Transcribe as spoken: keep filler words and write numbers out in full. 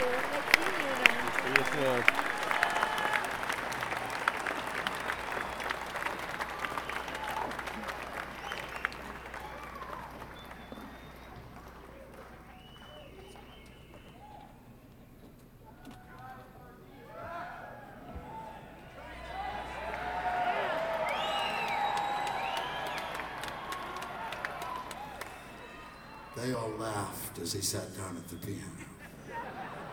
Nice seeing you again. See you soon. They all laughed as he sat down at the piano.